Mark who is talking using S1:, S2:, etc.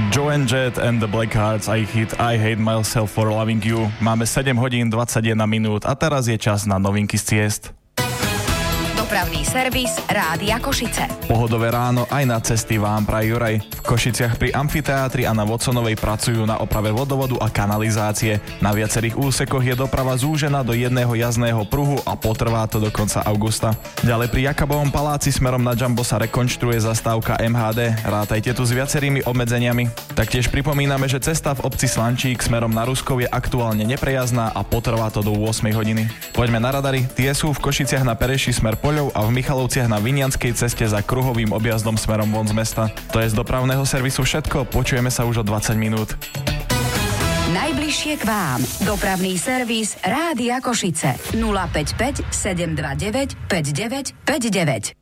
S1: Joan Jett and the Blackhearts a ich hit I Hate Myself for Loving You. Máme 7 hodín 21 minút a teraz je čas na novinky z ciest.
S2: Dopravný servis Rádia Košice.
S1: Pohodové ráno aj na cesty vám praje Juraj. V Košiciach pri amfiteátri a na Watsonovej pracujú na oprave vodovodu a kanalizácie. Na viacerých úsekoch je doprava zúžená do jedného jazdného pruhu a potrvá to do konca augusta. Ďalej pri Jakabovom paláci smerom na Jumbo sa rekonštruuje zastávka MHD. Rátajte tu s viacerými obmedzeniami. Taktiež pripomíname, že cesta v obci Slančík smerom na Ruskov je aktuálne neprejazdná a potrvá to do 8 hodiny. Poďme na radary. Tie sú v Košiciach na Pereši smer Poľov a v Michalovciach na Vinianskej ceste za kruhovým objazdom smerom von z mesta. To je z dopravného servisu všetko. Počujeme sa už o 20 minút.
S2: Najbližšie k vám. Dopravný servis Rádia Košice. 055 729 5959.